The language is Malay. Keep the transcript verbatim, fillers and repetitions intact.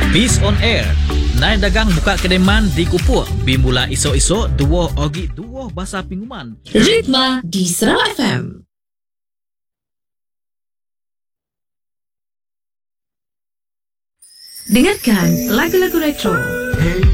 Peace on Air. Nai dagang buka kedeman di Kupuk. Bimula isok-isok dua ogi dua bahasa pinguman. Ritma di Sarawak F M. Dengarkan lagu-lagu retro